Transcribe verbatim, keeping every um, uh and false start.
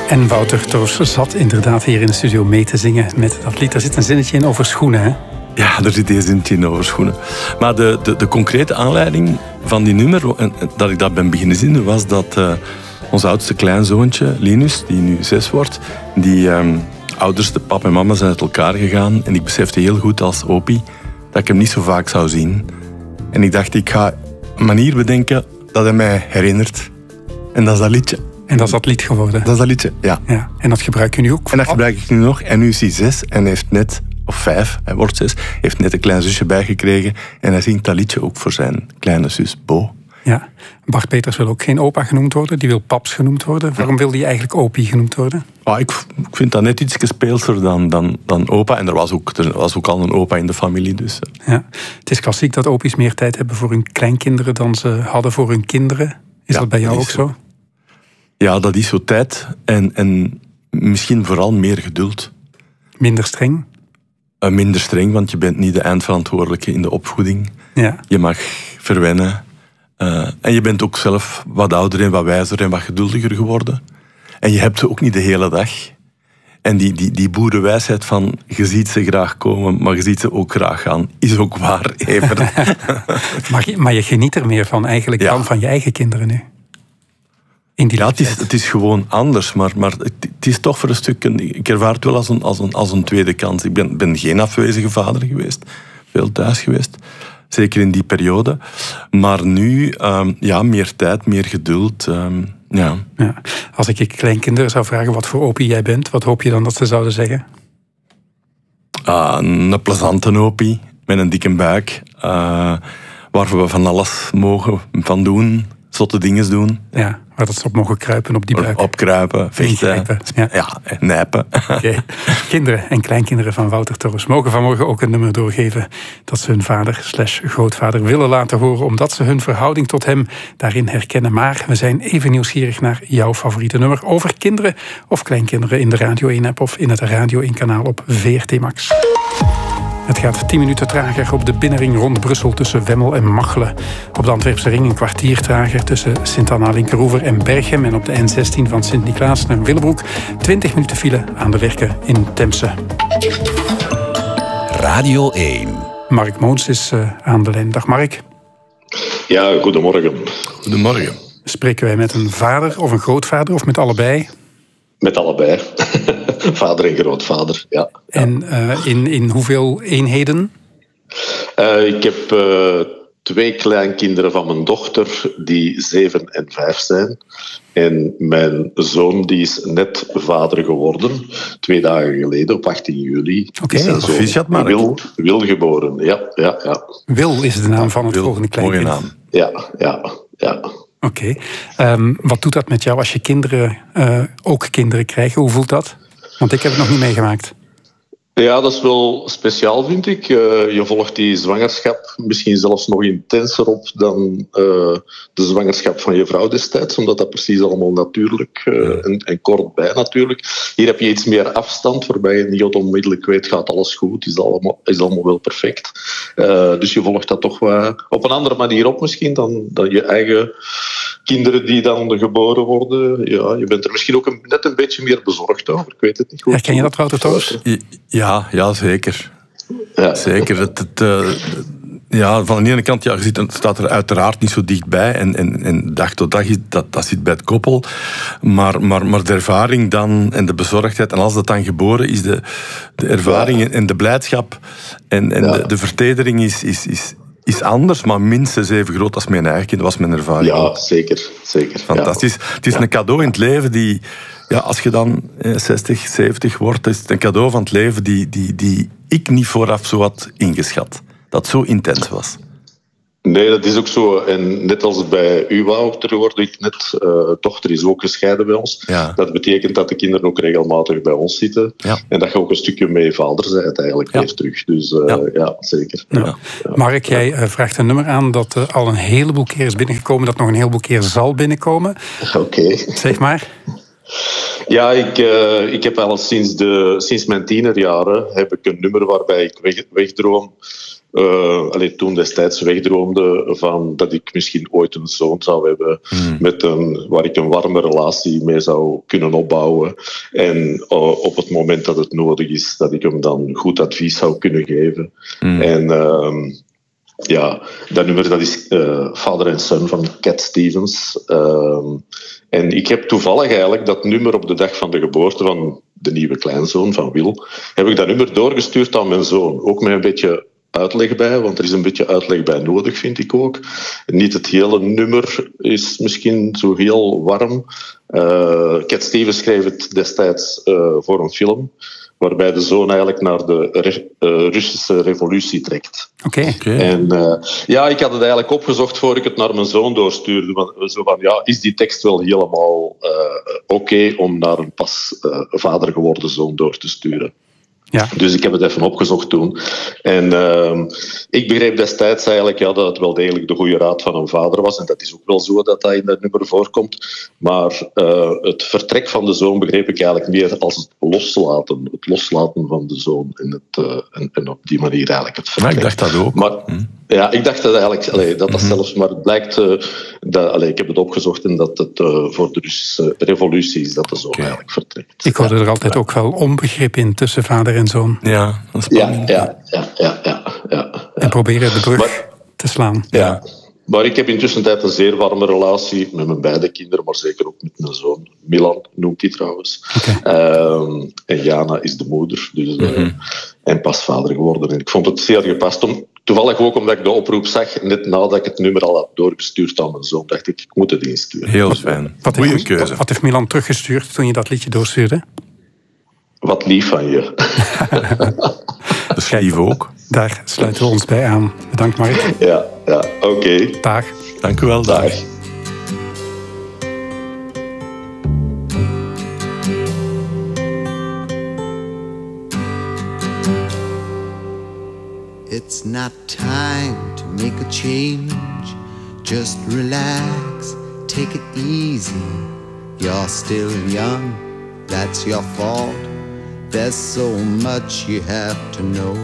En Wouter Toos zat inderdaad hier in de studio mee te zingen met dat lied. Daar zit een zinnetje in over schoenen, hè? Ja, er zit een zinnetje in over schoenen. Maar de, de, de concrete aanleiding van die nummer, dat ik dat ben beginnen zingen, was dat uh, ons oudste kleinzoontje, Linus, die nu zes wordt, die um, ouders, de pap en mama, zijn uit elkaar gegaan. En ik besefte heel goed als opie dat ik hem niet zo vaak zou zien. En ik dacht, ik ga een manier bedenken dat hij mij herinnert. En dat is dat liedje. En dat is dat lied geworden? Dat is dat liedje, ja. ja. En dat gebruik je nu ook? En dat gebruik ik nu nog. En nu is hij zes en heeft net, of vijf, hij wordt zes, heeft net een klein zusje bijgekregen. En hij zingt dat liedje ook voor zijn kleine zus Bo. Ja. Bart Peters wil ook geen opa genoemd worden. Die wil paps genoemd worden. Waarom wil hij eigenlijk opie genoemd worden? Oh, ik, ik vind dat net iets gespeelser dan, dan, dan opa. En er was, ook, er was ook al een opa in de familie. Dus. Ja. Het is klassiek dat opies meer tijd hebben voor hun kleinkinderen dan ze hadden voor hun kinderen. Is ja, dat bij jou dat ook zo? zo? Ja, dat is zo tijd. En, en misschien vooral meer geduld. Minder streng? Uh, minder streng, want je bent niet de eindverantwoordelijke in de opvoeding. Ja. Je mag verwennen. Uh, en je bent ook zelf wat ouder en wat wijzer en wat geduldiger geworden. En je hebt ze ook niet de hele dag. En die, die, die boerenwijsheid van je ziet ze graag komen, maar je ziet ze ook graag gaan, is ook waar, Evert. maar, maar je geniet er meer van eigenlijk ja. dan van je eigen kinderen nu? In die ja, het is, het is gewoon anders, maar, maar het, het is toch voor een stuk... Een, ik ervaar het wel als een, als een, als een tweede kans. Ik ben, ben geen afwezige vader geweest, veel thuis geweest. Zeker in die periode. Maar nu, um, ja, meer tijd, meer geduld. Um, ja. Ja. Als ik je kleinkinderen zou vragen wat voor opie jij bent, wat hoop je dan dat ze zouden zeggen? Uh, een plezante opie, met een dikke buik. Uh, waar we van alles mogen van doen. Zotte dingen doen. Ja, waar dat ze op mogen kruipen op die buik. Opkruipen, vechten. Ja, ja nijpen. Okay. Kinderen en kleinkinderen van Wouter Toos mogen vanmorgen ook een nummer doorgeven dat ze hun vader slash grootvader willen laten horen, omdat ze hun verhouding tot hem daarin herkennen. Maar we zijn even nieuwsgierig naar jouw favoriete nummer over kinderen of kleinkinderen in de Radio één-app of in het Radio één-kanaal op V R T Max. Het gaat tien minuten trager op de binnenring rond Brussel tussen Wemmel en Machelen. Op de Antwerpse ring een kwartier trager tussen Sint-Anna-Linkeroever en Berchem. En op de N zestien van Sint-Niklaas naar Willebroek twintig minuten file aan de Werken in Temse. Radio één. Mark Moons is uh, aan de lijn. Dag Mark. Ja, goedemorgen. Goedemorgen. Spreken wij met een vader of een grootvader of met allebei? Met allebei. Vader en grootvader, ja. En uh, in, in hoeveel eenheden? Uh, ik heb uh, twee kleinkinderen van mijn dochter die zeven en vijf zijn. En mijn zoon die is net vader geworden. Twee dagen geleden, op achttien juli. Oké, proficiat Mark. Wil, Wil geboren, ja, ja, ja. Wil is de naam van het Wil, volgende kleinkind. Mooie naam. Ja, ja, ja. Oké. Okay. Um, wat doet dat met jou als je kinderen, uh, ook kinderen krijgen? Hoe voelt dat? Want ik heb het nog niet meegemaakt. Ja, dat is wel speciaal, vind ik. Uh, je volgt die zwangerschap misschien zelfs nog intenser op dan uh, de zwangerschap van je vrouw destijds, omdat dat precies allemaal natuurlijk uh, en, en kort bij natuurlijk. Hier heb je iets meer afstand, waarbij je niet onmiddellijk weet, gaat alles goed, is allemaal, is allemaal wel perfect. Uh, dus je volgt dat toch wel op een andere manier op misschien dan, dan je eigen kinderen die dan geboren worden. Ja, je bent er misschien ook een, net een beetje meer bezorgd over, ik weet het niet goed. Herken je dat, Wouter Toos? Ja, ja, zeker. Ja. Zeker. Het, het, uh, ja, van de ene kant, ja, je ziet, het staat er uiteraard niet zo dichtbij. En, en, en dag tot dag, dat, dat zit bij het koppel. Maar, maar, maar de ervaring dan en de bezorgdheid, en als dat dan geboren is, de, de ervaring ja. en de blijdschap en, en ja. de, de vertedering is, is, is, is anders, maar minstens even groot als mijn eigen kind. Dat was mijn ervaring. Ja, zeker. zeker. Fantastisch. Ja. Het is ja. een cadeau in het leven die... Ja, als je dan zestig, zeventig wordt, is het een cadeau van het leven die, die, die ik niet vooraf zo had ingeschat. Dat zo intens was. Nee, dat is ook zo. En net als bij u, Wouter, hoorde ik net, uh, dochter is ook gescheiden bij ons. Ja. Dat betekent dat de kinderen ook regelmatig bij ons zitten. Ja. En dat je ook een stukje mee vaderzijt eigenlijk ja. heeft terug. Dus uh, ja. ja, zeker. Ja. Ja. Ja. Mark, jij uh, vraagt een nummer aan dat uh, al een heleboel keer is binnengekomen, dat nog een heleboel keer zal binnenkomen. Oké. Okay. Zeg maar. Ja, ik, uh, ik heb al sinds, de, sinds mijn tienerjaren heb ik een nummer waarbij ik weg, wegdroom. Uh, allee, toen destijds wegdroomde van dat ik misschien ooit een zoon zou hebben mm. met een, waar ik een warme relatie mee zou kunnen opbouwen. En uh, op het moment dat het nodig is, dat ik hem dan goed advies zou kunnen geven. Mm. En uh, ja, dat nummer dat is uh, Father and Son van Cat Stevens. Uh, en ik heb toevallig eigenlijk dat nummer op de dag van de geboorte van de nieuwe kleinzoon van Wil, heb ik dat nummer doorgestuurd aan mijn zoon. Ook met een beetje uitleg bij, want er is een beetje uitleg bij nodig, vind ik ook. Niet het hele nummer is misschien zo heel warm. Uh, Cat Stevens schreef het destijds uh, voor een film, waarbij de zoon eigenlijk naar de re- uh, Russische revolutie trekt. Oké. Okay. Okay. En uh, ja, ik had het eigenlijk opgezocht voor ik het naar mijn zoon doorstuurde. Want, zo van, ja, is die tekst wel helemaal uh, oké okay om naar een pas uh, vader geworden zoon door te sturen? Ja. Dus ik heb het even opgezocht toen. En uh, ik begreep destijds eigenlijk ja, dat het wel degelijk de goede raad van een vader was. En dat is ook wel zo dat dat in dat nummer voorkomt. Maar uh, het vertrek van de zoon begreep ik eigenlijk meer als het loslaten. Het loslaten van de zoon. En, het, uh, en, en op die manier eigenlijk het vertrek. Maar ik dacht dat ook. Maar, hm. Ja, ik dacht dat eigenlijk... Allee, dat dat mm-hmm. zelfs... Maar het blijkt... Uh, dat, allee, ik heb het opgezocht en dat het uh, voor de Russische revolutie is dat de zoon okay. eigenlijk vertrekt. Ik hoorde er altijd ja. ook wel onbegrip in tussen vader en zoon. Ja, dat is ja, ja, ja, ja, ja, ja. En proberen de brug maar, te slaan. Ja. ja. Maar ik heb intussen tijd een zeer warme relatie met mijn beide kinderen, maar zeker ook met mijn zoon. Milan noemt hij trouwens. Okay. Um, en Jana is de moeder. Dus, uh, mm-hmm. En pas vader geworden. En ik vond het zeer gepast. Om, toevallig ook omdat ik de oproep zag, net nadat ik het nummer al had doorgestuurd aan mijn zoon, dacht ik, ik moet het insturen. Heel fijn. Wat heeft, keuze. Wat heeft Milan teruggestuurd toen je dat liedje doorstuurde? Wat lief van je. De schijf ook. Daar sluiten we ons bij aan. Bedankt, Mark. Ja, ja, oké. Okay. Dag. Dank u wel. Dag. Dag. It's not time to make a change. Just relax, take it easy. You're still young, that's your fault. There's so much you have to know.